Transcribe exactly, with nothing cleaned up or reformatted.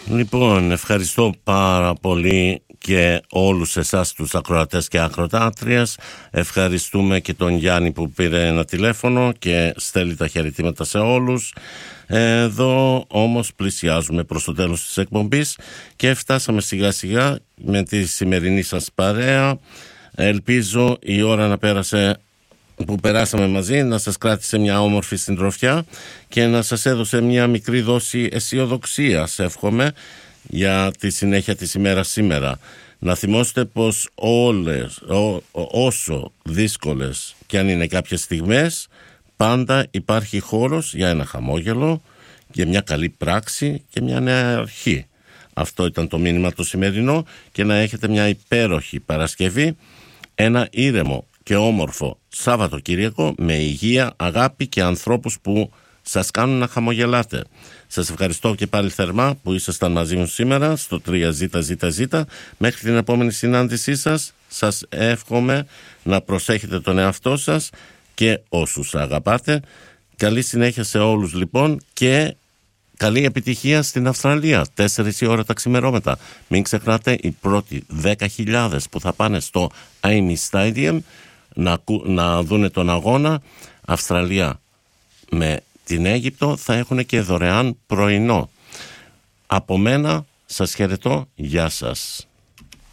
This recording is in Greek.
Λοιπόν, ευχαριστώ πάρα πολύ και όλους εσάς τους ακροατές και ακροατάτριες. Ευχαριστούμε και τον Γιάννη που πήρε ένα τηλέφωνο και στέλνει τα χαιρετήματα σε όλους. Εδώ όμως πλησιάζουμε προς το τέλος της εκπομπής και φτάσαμε σιγά σιγά με τη σημερινή σας παρέα. Ελπίζω η ώρα να πέρασε που περάσαμε μαζί να σας κράτησε μια όμορφη συντροφιά και να σας έδωσε μια μικρή δόση αισιοδοξίας, εύχομαι, για τη συνέχεια της ημέρας σήμερα. Να θυμόστε πως όλες, ό, όσο δύσκολες και αν είναι κάποιες στιγμές, πάντα υπάρχει χώρος για ένα χαμόγελο, για μια καλή πράξη και μια νέα αρχή. Αυτό ήταν το μήνυμα το σημερινό και να έχετε μια υπέροχη Παρασκευή, ένα ήρεμο και όμορφο Σάββατοκύριακο με υγεία, αγάπη και ανθρώπους που σας κάνουν να χαμογελάτε. Σας ευχαριστώ και πάλι θερμά που ήσασταν μαζί μου σήμερα στο τρία ζέτα ζέτα ζέτα. Μέχρι την επόμενη συνάντησή σας, σας εύχομαι να προσέχετε τον εαυτό σας και όσους αγαπάτε. Καλή συνέχεια σε όλους λοιπόν και καλή επιτυχία στην Αυστραλία. Τέσσερις η ώρα τα ξημερώματα. Μην ξεχνάτε οι πρώτοι δέκα χιλιάδες που θα πάνε στο Amy Stadium να, να δούνε τον αγώνα Αυστραλία με την Αίγυπτο θα έχουν και δωρεάν πρωινό. Από μένα σας χαιρετώ. Γεια σας.